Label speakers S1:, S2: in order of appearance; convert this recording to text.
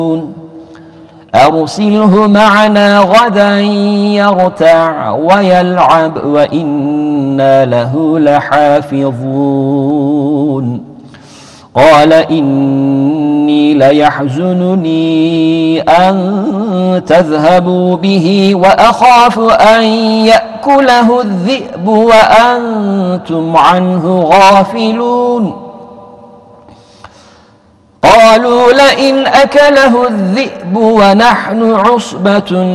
S1: أرسله معنا غدا يرتع ويلعب وإنا له لحافظون. قال إني ليحزنني أن تذهبوا به وأخاف أن يأكله الذئب وأنتم عنه غافلون. قالوا لئن أكله الذئب ونحن عصبة